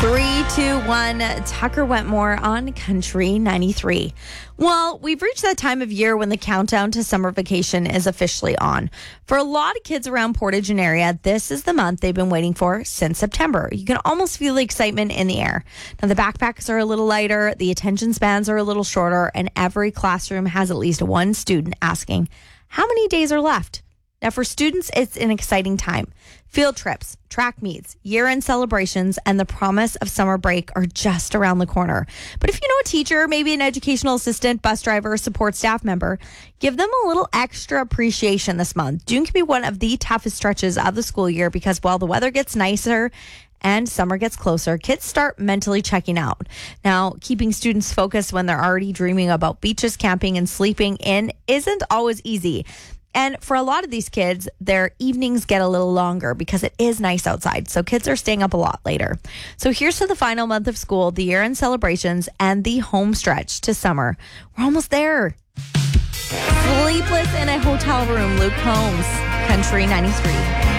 Three, two, one. Tucker Wentmore on Country 93. Well, we've reached that time of year when the countdown to summer vacation is officially on. For a lot of kids around Portage and area, this is the month they've been waiting for since September. You can almost feel the excitement in the air. Now, the backpacks are a little lighter, the attention spans are a little shorter, and every classroom has at least one student asking, how many days are left? Now, for students, it's an exciting time. Field trips, track meets, year-end celebrations, and the promise of summer break are just around the corner. But if you know a teacher, maybe an educational assistant, bus driver, or support staff member, give them a little extra appreciation this month. June can be one of the toughest stretches of the school year because while the weather gets nicer and summer gets closer, kids start mentally checking out. Now, keeping students focused when they're already dreaming about beaches, camping, and sleeping in isn't always easy. And for a lot of these kids, their evenings get a little longer because it is nice outside. So kids are staying up a lot later. So here's to the final month of school, the year-end celebrations, and the home stretch to summer. We're almost there. Sleepless in a hotel room, Luke Combs, Country 93.